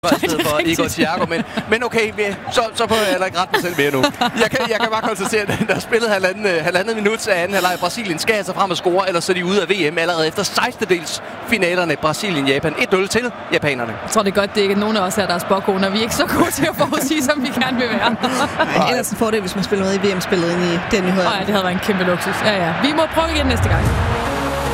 i stedet for Igor Thiago, men okay, så prøver jeg heller ikke ret mig selv mere nu. Jeg kan bare konstatere, at der er spillet halvandet minut af anden halvleg. Brasilien skal altså frem og score, ellers så er de ude af VM allerede efter 16. finalerne. Brasilien-Japan 1-0 til japanerne. Jeg tror, det er godt, det ikke er nogen af os her, der er spåkoner. Vi er ikke så gode til at forudsige, som vi gerne vil være. Nej, ellers en fordel, hvis man spiller med i VM-spillet ind i den nyhed. Ja, det havde været en kæmpe luksus. Ja. Vi må prøve igen næste gang.